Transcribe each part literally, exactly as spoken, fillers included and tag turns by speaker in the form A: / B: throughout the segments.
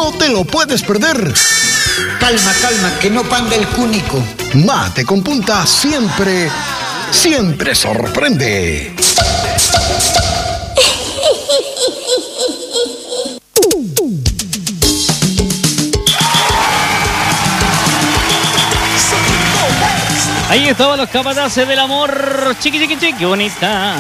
A: No te lo puedes perder.
B: Calma, calma, que no panda el cúnico.
A: Mate con punta siempre, siempre sorprende.
C: Ahí estaban los capataces del amor. Chiqui, chiqui, chiqui. Qué bonita.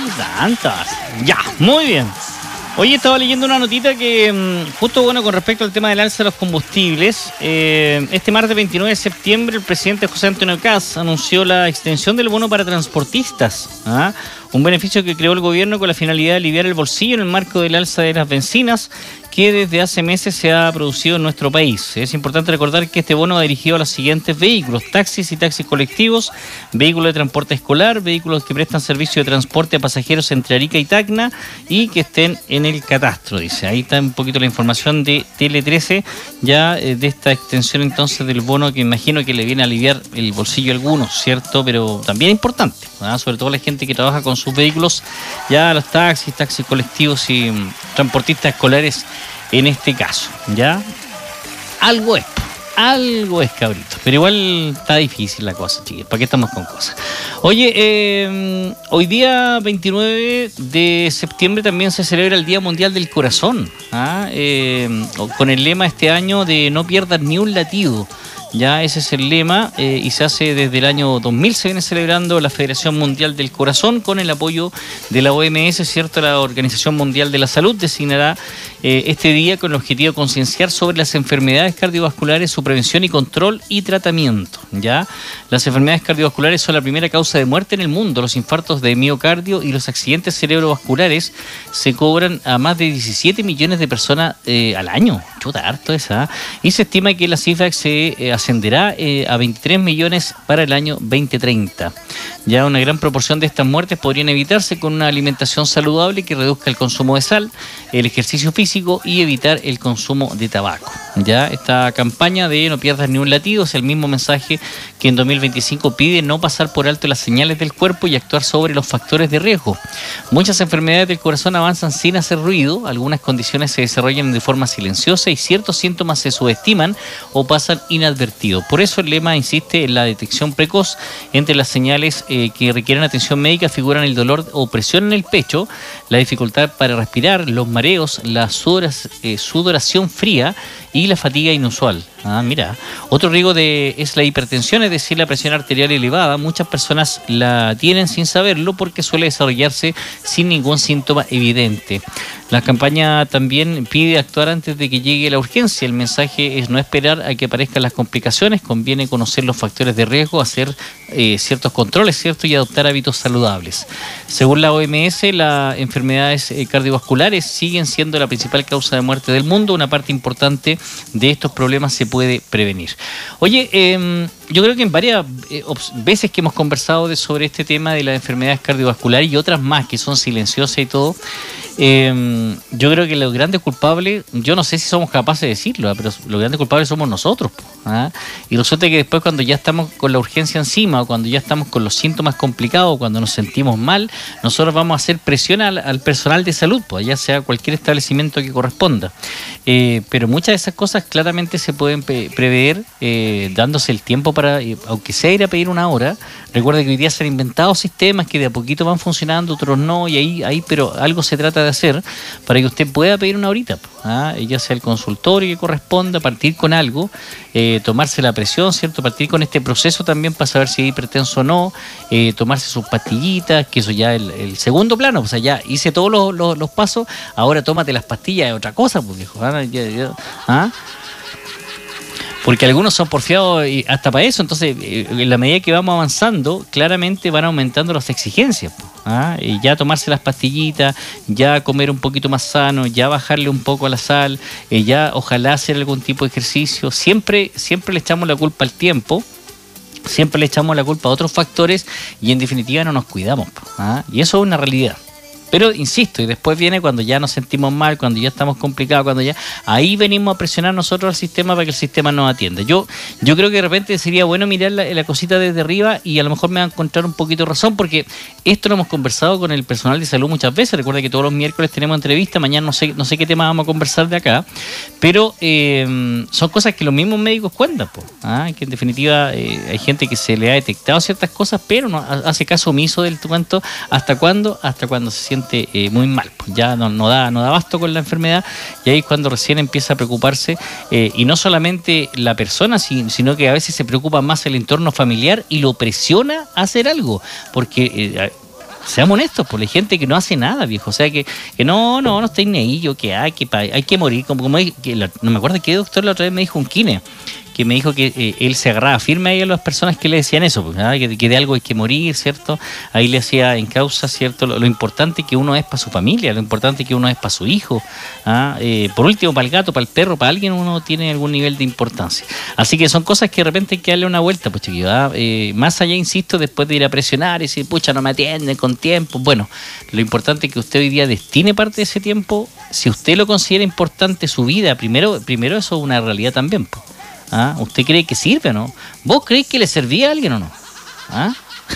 C: Tantas. Ya, muy bien. Hoy estaba leyendo una notita que, justo bueno, con respecto al tema del alza de los combustibles. Eh, este martes veintinueve de septiembre, el presidente José Antonio Kast anunció la extensión del bono para transportistas. ¿Ah? Un beneficio que creó el gobierno con la finalidad de aliviar el bolsillo en el marco del alza de las bencinas que desde hace meses se ha producido en nuestro país. Es importante recordar que este bono va dirigido a los siguientes vehículos: taxis y taxis colectivos, vehículos de transporte escolar, vehículos que prestan servicio de transporte a pasajeros entre Arica y Tacna y que estén en el catastro, dice. Ahí está un poquito la información de Tele trece, ya eh, de esta extensión entonces del bono, que imagino que le viene a aliviar el bolsillo a algunos, ¿cierto? Pero también importante, ¿verdad? Sobre todo la gente que trabaja con sus vehículos, ya los taxis, taxis colectivos y um, transportistas escolares en este caso, ¿ya? Algo es, algo es, cabrito. Pero igual está difícil la cosa, chiquillos. ¿Para qué estamos con cosas? Oye, eh, hoy día veintinueve de septiembre también se celebra el Día Mundial del Corazón, ¿ah? eh, con el lema este año de no pierdas ni un latido. Ya ese es el lema eh, y se hace desde el año dos mil, se viene celebrando la Federación Mundial del Corazón con el apoyo de la O M S, ¿cierto? La Organización Mundial de la Salud designará eh, este día con el objetivo de concienciar sobre las enfermedades cardiovasculares, su prevención y control y tratamiento, ¿ya? Las enfermedades cardiovasculares son la primera causa de muerte en el mundo. Los infartos de miocardio y los accidentes cerebrovasculares se cobran a más de diecisiete millones de personas eh, al año. Chuta, harto esa, ¿eh? Y se estima que la cifra se eh, ascenderá eh, a veintitrés millones para el año veinte treinta. Ya una gran proporción de estas muertes podrían evitarse con una alimentación saludable que reduzca el consumo de sal, el ejercicio físico y evitar el consumo de tabaco. Ya esta campaña de no pierdas ni un latido es el mismo mensaje que en dos mil veinticinco pide no pasar por alto las señales del cuerpo y actuar sobre los factores de riesgo. Muchas enfermedades del corazón avanzan sin hacer ruido, algunas condiciones se desarrollan de forma silenciosa y ciertos síntomas se subestiman o pasan inadvertidos. Por eso el lema insiste en la detección precoz. Entre las señales eh, que requieren atención médica figuran el dolor o presión en el pecho, la dificultad para respirar, los mareos, la sudoras, eh, sudoración fría y la fatiga inusual. Ah, mira. Otro riesgo de, es la hipertensión, es decir, la presión arterial elevada. Muchas personas la tienen sin saberlo porque suele desarrollarse sin ningún síntoma evidente. La campaña también pide actuar antes de que llegue la urgencia. El mensaje es no esperar a que aparezcan las complicaciones. Conviene conocer los factores de riesgo, hacer eh, ciertos controles, ¿cierto? Y adoptar hábitos saludables. Según la O M S, las enfermedades eh, cardiovasculares siguen siendo la principal causa de muerte del mundo. Una parte importante de estos problemas se puede prevenir. Oye, eh, yo creo que en varias eh, veces que hemos conversado de, sobre este tema de las enfermedades cardiovasculares y otras más que son silenciosas y todo, eh, yo creo que los grandes culpables, yo no sé si somos capaces de decirlo, pero los grandes culpables somos nosotros, ¿ah? Y resulta que después, cuando ya estamos con la urgencia encima, o cuando ya estamos con los síntomas complicados, cuando nos sentimos mal, nosotros vamos a hacer presión al, al personal de salud, pues ya sea cualquier establecimiento que corresponda. Eh, pero muchas de esas cosas claramente se pueden pe- prever eh, dándose el tiempo para, eh, aunque sea ir a pedir una hora. Recuerda que hoy día se han inventado sistemas que de a poquito van funcionando, otros no, y ahí, ahí pero algo se trata de hacer para que usted pueda pedir una horita, ¿ah? Ya sea el consultorio que corresponda, partir con algo, eh, tomarse la presión, ¿cierto? Partir con este proceso también para saber si es hipertenso o no, eh, tomarse sus pastillitas, que eso ya es el, el segundo plano, o sea, ya hice todos los, los, los pasos, ahora tómate las pastillas, es otra cosa, pues, viejo, ¿ah? Ya, ya, ¿ah? Porque algunos son porfiados hasta para eso. Entonces, en la medida que vamos avanzando, claramente van aumentando las exigencias, ¿ah? Y ya tomarse las pastillitas, ya comer un poquito más sano, ya bajarle un poco a la sal, eh, ya ojalá hacer algún tipo de ejercicio. Siempre, siempre le echamos la culpa al tiempo, siempre le echamos la culpa a otros factores y en definitiva no nos cuidamos, ¿ah? Y eso es una realidad. Pero insisto, y después viene cuando ya nos sentimos mal, cuando ya estamos complicados, cuando ya ahí venimos a presionar nosotros al sistema para que el sistema nos atienda. Yo yo creo que de repente sería bueno mirar la, la cosita desde arriba y a lo mejor me va a encontrar un poquito de razón, porque esto lo hemos conversado con el personal de salud muchas veces. Recuerda que todos los miércoles tenemos entrevista, mañana no sé no sé qué tema vamos a conversar de acá, pero eh, son cosas que los mismos médicos cuentan, po, ¿ah? Que en definitiva eh, hay gente que se le ha detectado ciertas cosas, pero no hace caso omiso del cuento. ¿Hasta cuándo? Hasta cuando se siente Eh, muy mal, pues ya no, no da no da abasto con la enfermedad, y ahí es cuando recién empieza a preocuparse, eh, y no solamente la persona, sino que a veces se preocupa más el entorno familiar y lo presiona a hacer algo, porque eh, seamos honestos, pues hay gente que no hace nada, viejo, o sea que, que no, no, no estáis ni ahí, yo que hay que, hay que morir, como, como que la, no me acuerdo qué doctor la otra vez me dijo un kine, que me dijo que eh, él se agarraba firme ahí a las personas que le decían eso, pues, ¿ah? que, que de algo hay que morir, ¿cierto? Ahí le hacía en causa, ¿cierto? Lo, lo importante que uno es para su familia, lo importante que uno es para su hijo, ¿ah? eh, por último, para el gato, para el perro, para alguien uno tiene algún nivel de importancia. Así que son cosas que de repente hay que darle una vuelta, pues chiquillos, ¿ah? eh, más allá, insisto, después de ir a presionar y decir, pucha, no me atienden con tiempo, bueno, lo importante es que usted hoy día destine parte de ese tiempo, si usted lo considera importante su vida, primero, primero eso es una realidad también, pues. ¿Ah? ¿Usted cree que sirve o no? ¿Vos creéis que le servía a alguien o no? ¿Ah?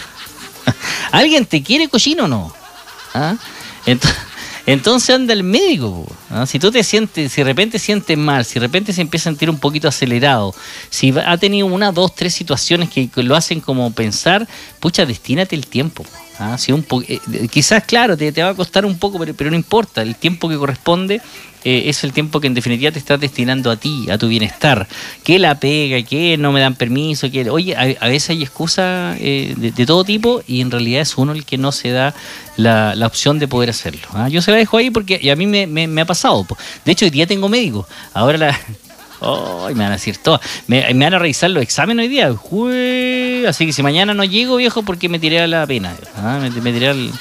C: ¿Alguien te quiere cochino o no? ¿Ah? Entonces, entonces anda el médico, ¿no? Si tú te sientes, si de repente sientes mal, si de repente se empieza a sentir un poquito acelerado, si ha tenido una, dos, tres situaciones que lo hacen como pensar, pucha, destínate el tiempo. ¿Ah? Si un po- eh, quizás, claro, te, te va a costar un poco, pero, pero no importa, el tiempo que corresponde eh, es el tiempo que en definitiva te estás destinando a ti, a tu bienestar. Que la pega, que no me dan permiso, que oye, a, a veces hay excusas eh, de, de todo tipo y en realidad es uno el que no se da la, la opción de poder hacerlo. ¿Ah? Yo se la dejo ahí porque y a mí me, me, me ha pasado. De hecho, hoy día tengo médico. Ahora la... Oh, me van a decir todo. Me, me van a revisar los exámenes hoy día. Uy, así que si mañana no llego, viejo, porque me tiré a la pena. ¿Ah? Me, me tiré al...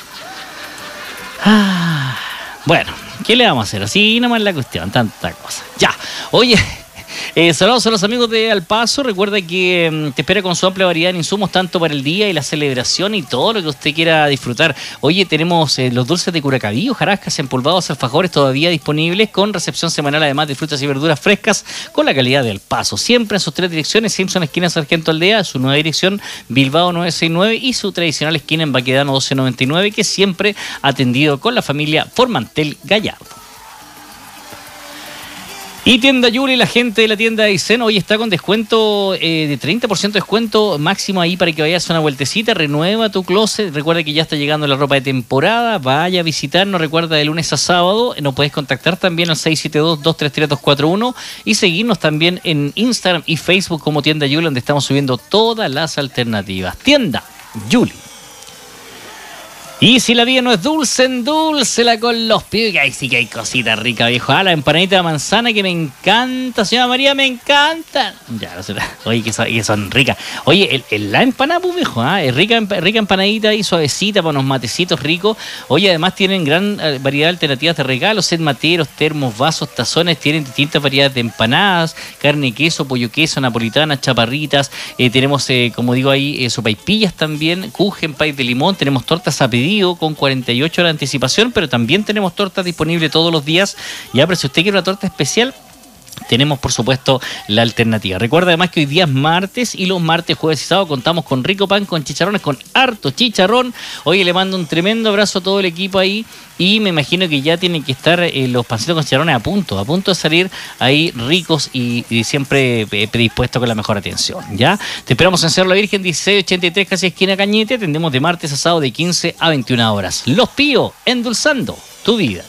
C: Ah, bueno, ¿qué le vamos a hacer? Así nomás la cuestión, tanta cosa. Ya, oye... Eh, saludos a los amigos de Al Paso. Recuerda que eh, te espera con su amplia variedad en insumos, tanto para el día y la celebración y todo lo que usted quiera disfrutar. Oye, tenemos eh, los dulces de Curacaví, hojarascas, empolvados, alfajores todavía disponibles con recepción semanal, además de frutas y verduras frescas con la calidad de Al Paso. Siempre en sus tres direcciones: Simpson, esquina Sargento Aldea, su nueva dirección Bilbao novecientos sesenta y nueve y su tradicional esquina en Baquedano doce noventa y nueve, que siempre atendido con la familia Formantel Gallardo. Y Tienda Yuli, la gente de la tienda de Aysén, hoy está con descuento eh, de treinta por ciento de descuento máximo ahí para que vayas a una vueltecita. Renueva tu closet. Recuerda que ya está llegando la ropa de temporada. Vaya a visitarnos. Recuerda, de lunes a sábado. Nos puedes contactar también al seis siete dos, dos tres tres, dos cuatro uno y seguirnos también en Instagram y Facebook como Tienda Yuli, donde estamos subiendo todas las alternativas. Tienda Yuli. Y si la vida no es dulce, endúlcela con los pibes, que ahí sí que hay cositas ricas, viejo. Ah, la empanadita de manzana que me encanta, señora María, me encanta. Ya, no sé, oye, que son, que son ricas. Oye, el, el, la empanada, pues, viejo, ¿ah? Es rica, rica empanadita y suavecita para unos matecitos ricos. Oye, además tienen gran variedad de alternativas de regalos, set materos, termos, vasos, tazones. Tienen distintas variedades de empanadas, carne, queso, pollo, queso, napolitanas, chaparritas. Eh, tenemos, eh, como digo ahí, eh, sopaipillas también, kuchen, pay de limón. Tenemos tortas a pedido con cuarenta y ocho horas de anticipación, pero también tenemos tortas disponibles todos los días. Ya, pero si usted quiere una torta especial, tenemos por supuesto la alternativa. Recuerda además que hoy día es martes y los martes, jueves y sábado contamos con rico pan con chicharrones, con harto chicharrón. Hoy le mando un tremendo abrazo a todo el equipo ahí y me imagino que ya tienen que estar eh, los pancitos con chicharrones a punto, a punto de salir ahí ricos y, y siempre eh, predispuestos con la mejor atención. ¿Ya? Te esperamos en Cerro La Virgen dieciséis ochenta y tres, casi esquina Cañete. Atendemos de martes a sábado de quince a veintiuna horas. Los Pío, endulzando tu vida.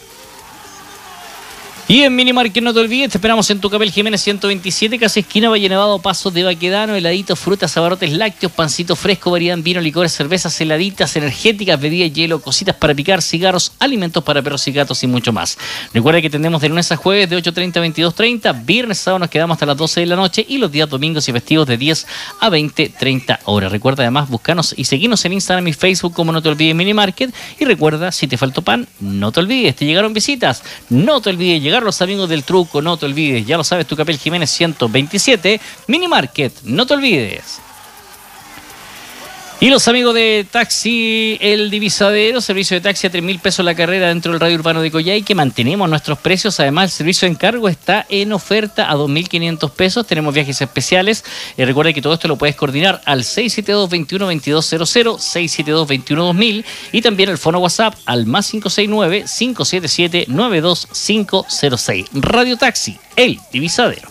C: Y en Minimarket, no te olvides, te esperamos en Tucapel Jiménez ciento veintisiete, casi esquina Valle Nevado, Pasos de Baquedano, heladitos, frutas, abarrotes lácteos, pancito fresco, variedad en vino, licores, cervezas, heladitas, energéticas, bebidas, hielo, cositas para picar, cigarros, alimentos para perros y gatos y mucho más. Recuerda que tenemos de lunes a jueves de ocho treinta a veintidós treinta, viernes y sábado nos quedamos hasta las doce de la noche y los días domingos y festivos de diez a veinte treinta horas. Recuerda además buscarnos y seguirnos en Instagram y Facebook como No Te Olvides Minimarket. Y recuerda, si te faltó pan, no te olvides, te llegaron visitas, no te olvides llegar. Los amigos del truco, no te olvides, ya lo sabes, Tucapel Jiménez ciento veintisiete, Minimarket, no te olvides. Y los amigos de Taxi El Divisadero, servicio de taxi a tres mil pesos la carrera dentro del radio urbano de Coyhai, que mantenemos nuestros precios. Además, el servicio de encargo está en oferta a dos mil quinientos pesos. Tenemos viajes especiales. Eh, recuerda que todo esto lo puedes coordinar al seis siete dos, veintiuno, veintidós cero cero, seis siete dos, veintiuno, dos mil y también el fono WhatsApp al más cinco seis nueve, cinco siete siete, nueve dos cinco cero seis. Radio Taxi El Divisadero.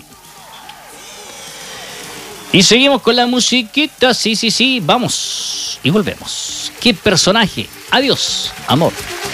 C: Y seguimos con la musiquita, sí, sí, sí, vamos y volvemos. ¿Qué personaje? Adiós, amor.